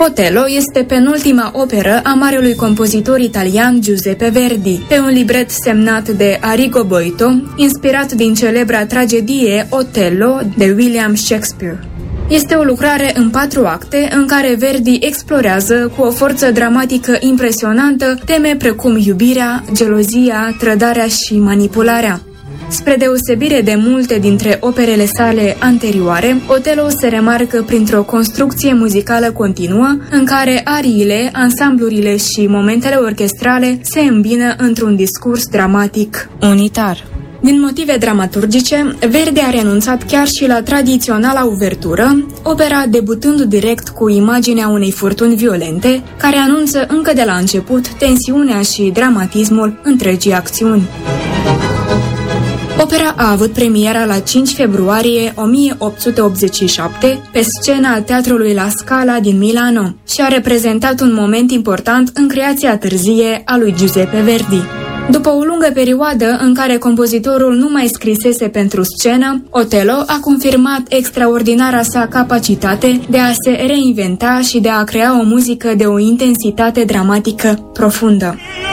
Otello este penultima operă a marelui compozitor italian Giuseppe Verdi, pe un libret semnat de Arrigo Boito, inspirat din celebra tragedie Otello de William Shakespeare. Este o lucrare în 4 acte în care Verdi explorează cu o forță dramatică impresionantă teme precum iubirea, gelozia, trădarea și manipularea. Spre deosebire de multe dintre operele sale anterioare, Otello se remarcă printr-o construcție muzicală continuă, în care ariile, ansamblurile și momentele orchestrale se îmbină într-un discurs dramatic unitar. Din motive dramaturgice, Verdi a renunțat chiar și la tradiționala uvertură, opera debutând direct cu imaginea unei furtuni violente, care anunță încă de la început tensiunea și dramatismul întregii acțiuni. Opera a avut premiera la 5 februarie 1887 pe scena Teatrului La Scala din Milano și a reprezentat un moment important în creația târzie a lui Giuseppe Verdi. După o lungă perioadă în care compozitorul nu mai scrisese pentru scenă, Otello a confirmat extraordinara sa capacitate de a se reinventa și de a crea o muzică de o intensitate dramatică profundă.